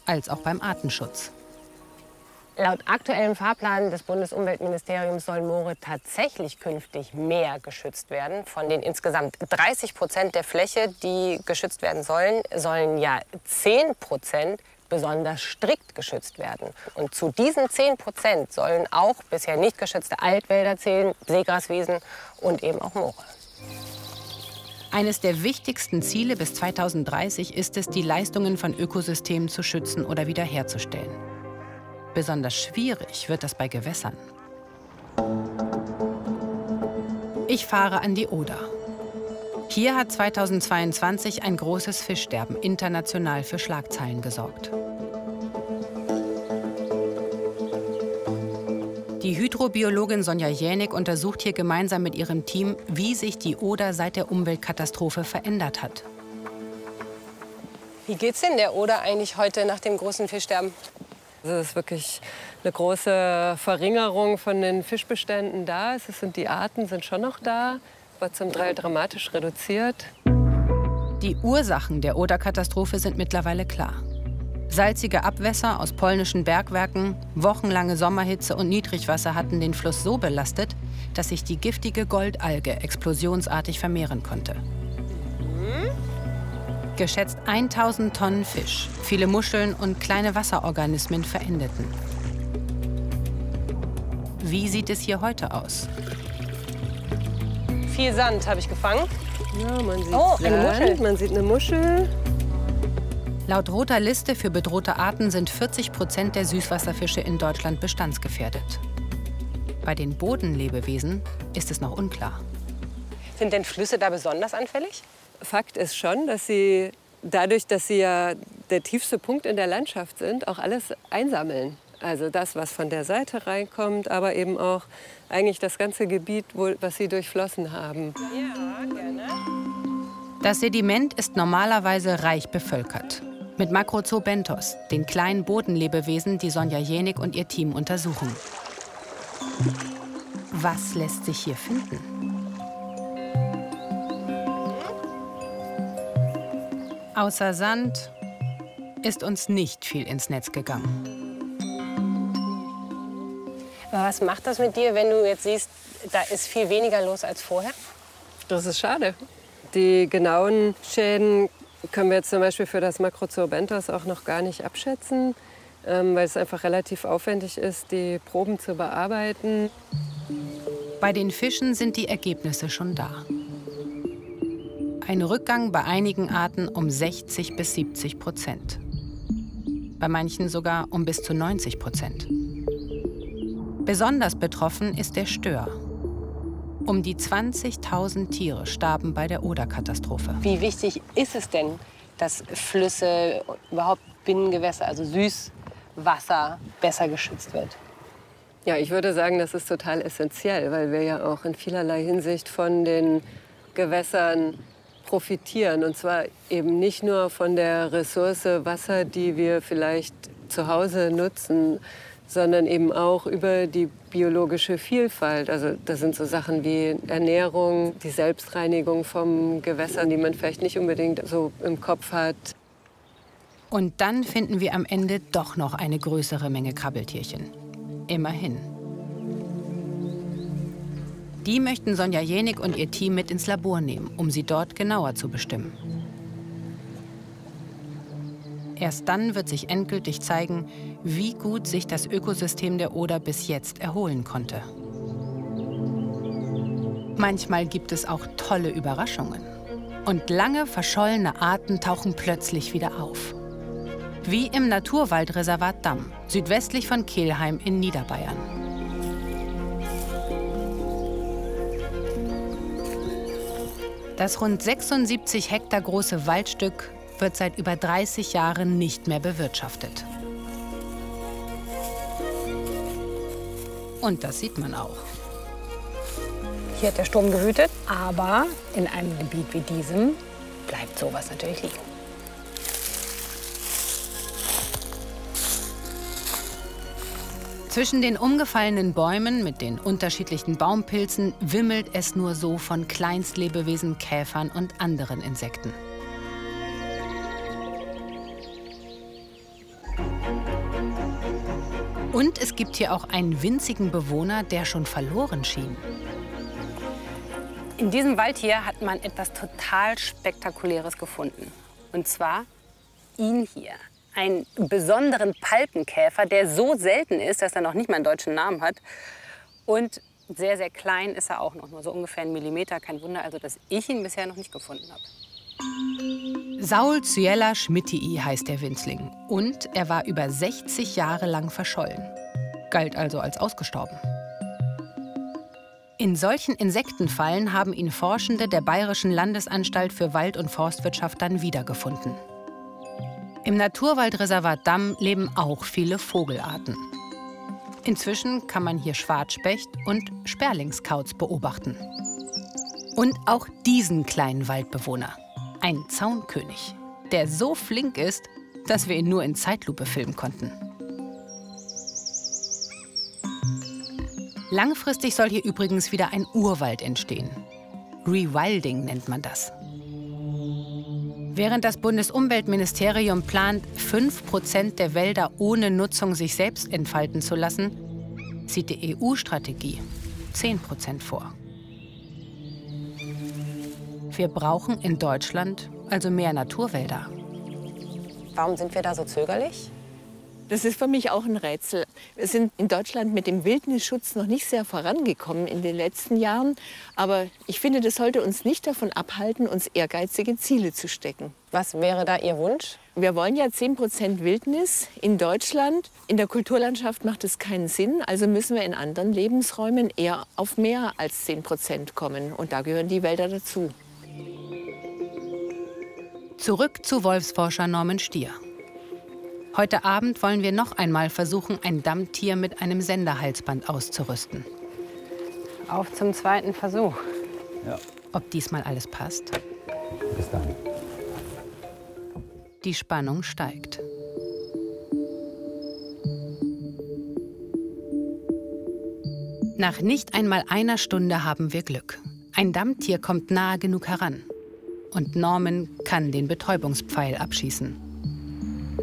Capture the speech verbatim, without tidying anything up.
als auch beim Artenschutz. Laut aktuellem Fahrplan des Bundesumweltministeriums sollen Moore tatsächlich künftig mehr geschützt werden. Von den insgesamt dreißig Prozent der Fläche, die geschützt werden sollen, sollen ja zehn Prozent besonders strikt geschützt werden. Und zu diesen zehn Prozent sollen auch bisher nicht geschützte Altwälder zählen, Seegraswiesen und eben auch Moore. Eines der wichtigsten Ziele bis zweitausenddreißig ist es, die Leistungen von Ökosystemen zu schützen oder wiederherzustellen. Besonders schwierig wird das bei Gewässern. Ich fahre an die Oder. Hier hat zweitausendzweiundzwanzig ein großes Fischsterben international für Schlagzeilen gesorgt. Die Hydrobiologin Sonja Jänik untersucht hier gemeinsam mit ihrem Team, wie sich die Oder seit der Umweltkatastrophe verändert hat. Wie geht's denn der Oder eigentlich heute nach dem großen Fischsterben? Es ist wirklich eine große Verringerung von den Fischbeständen da. Es sind, die Arten sind schon noch da, aber zum Teil dramatisch reduziert. Die Ursachen der Oder-Katastrophe sind mittlerweile klar. Salzige Abwässer aus polnischen Bergwerken, wochenlange Sommerhitze und Niedrigwasser hatten den Fluss so belastet, dass sich die giftige Goldalge explosionsartig vermehren konnte. Geschätzt tausend Tonnen Fisch, viele Muscheln und kleine Wasserorganismen verendeten. Wie sieht es hier heute aus? Viel Sand habe ich gefangen. Ja, man sieht oh, Sand, eine Muschel. Man sieht eine Muschel. Laut Roter Liste für bedrohte Arten sind vierzig Prozent der Süßwasserfische in Deutschland bestandsgefährdet. Bei den Bodenlebewesen ist es noch unklar. Sind denn Flüsse da besonders anfällig? Fakt ist schon, dass sie dadurch, dass sie ja der tiefste Punkt in der Landschaft sind, auch alles einsammeln. Also das, was von der Seite reinkommt, aber eben auch eigentlich das ganze Gebiet, wo, was sie durchflossen haben. Ja, gerne. Das Sediment ist normalerweise reich bevölkert. Mit Macrozoobenthos, den kleinen Bodenlebewesen, die Sonja Jänik und ihr Team untersuchen. Was lässt sich hier finden? Außer Sand ist uns nicht viel ins Netz gegangen. Aber was macht das mit dir, wenn du jetzt siehst, da ist viel weniger los als vorher? Das ist schade. Die genauen Schäden können wir jetzt zum Beispiel für das Macrozoobenthos auch noch gar nicht abschätzen, ähm, weil es einfach relativ aufwendig ist, die Proben zu bearbeiten. Bei den Fischen sind die Ergebnisse schon da. Ein Rückgang bei einigen Arten um sechzig bis siebzig Prozent. Bei manchen sogar um bis zu neunzig Prozent. Besonders betroffen ist der Stör. Um die zwanzigtausend Tiere starben bei der Oder-Katastrophe. Wie wichtig ist es denn, dass Flüsse, überhaupt Binnengewässer, also Süßwasser, besser geschützt wird? Ja, ich würde sagen, das ist total essentiell, weil wir ja auch in vielerlei Hinsicht von den Gewässern profitieren. Und zwar eben nicht nur von der Ressource Wasser, die wir vielleicht zu Hause nutzen, sondern eben auch über die biologische Vielfalt. Also das sind so Sachen wie Ernährung, die Selbstreinigung von Gewässern, die man vielleicht nicht unbedingt so im Kopf hat. Und dann finden wir am Ende doch noch eine größere Menge Krabbeltierchen. Immerhin. Die möchten Sonja Jänik und ihr Team mit ins Labor nehmen, um sie dort genauer zu bestimmen. Erst dann wird sich endgültig zeigen, wie gut sich das Ökosystem der Oder bis jetzt erholen konnte. Manchmal gibt es auch tolle Überraschungen. Und lange verschollene Arten tauchen plötzlich wieder auf. Wie im Naturwaldreservat Damm, südwestlich von Kelheim in Niederbayern. Das rund sechsundsiebzig Hektar große Waldstück wird seit über dreißig Jahren nicht mehr bewirtschaftet. Und das sieht man auch. Hier hat der Sturm gewütet, aber in einem Gebiet wie diesem bleibt sowas natürlich liegen. Zwischen den umgefallenen Bäumen mit den unterschiedlichen Baumpilzen wimmelt es nur so von Kleinstlebewesen, Käfern und anderen Insekten. Und es gibt hier auch einen winzigen Bewohner, der schon verloren schien. In diesem Wald hier hat man etwas total Spektakuläres gefunden. Und zwar ihn hier. Einen besonderen Palpenkäfer, der so selten ist, dass er noch nicht mal einen deutschen Namen hat. Und sehr, sehr klein ist er auch noch, nur so ungefähr einen Millimeter. Kein Wunder also, dass ich ihn bisher noch nicht gefunden habe. Saul Cyela Schmittii heißt der Winzling. Und er war über sechzig Jahre lang verschollen. Galt also als ausgestorben. In solchen Insektenfallen haben ihn Forschende der Bayerischen Landesanstalt für Wald- und Forstwirtschaft dann wiedergefunden. Im Naturwaldreservat Damm leben auch viele Vogelarten. Inzwischen kann man hier Schwarzspecht und Sperlingskauz beobachten. Und auch diesen kleinen Waldbewohner, ein Zaunkönig, der so flink ist, dass wir ihn nur in Zeitlupe filmen konnten. Langfristig soll hier übrigens wieder ein Urwald entstehen. Rewilding nennt man das. Während das Bundesumweltministerium plant, fünf Prozent der Wälder ohne Nutzung sich selbst entfalten zu lassen, sieht die E U-Strategie zehn Prozent vor. Wir brauchen in Deutschland also mehr Naturwälder. Warum sind wir da so zögerlich? Das ist für mich auch ein Rätsel. Wir sind in Deutschland mit dem Wildnisschutz noch nicht sehr vorangekommen in den letzten Jahren. Aber ich finde, das sollte uns nicht davon abhalten, uns ehrgeizige Ziele zu stecken. Was wäre da Ihr Wunsch? Wir wollen ja zehn Prozent Wildnis in Deutschland. In der Kulturlandschaft macht es keinen Sinn. Also müssen wir in anderen Lebensräumen eher auf mehr als zehn Prozent kommen. Und da gehören die Wälder dazu. Zurück zu Wolfsforscher Norman Stier. Heute Abend wollen wir noch einmal versuchen, ein Dammtier mit einem Senderhalsband auszurüsten. Auf zum zweiten Versuch. Ja. Ob diesmal alles passt? Bis dann. Die Spannung steigt. Nach nicht einmal einer Stunde haben wir Glück. Ein Dammtier kommt nahe genug heran. Und Norman kann den Betäubungspfeil abschießen.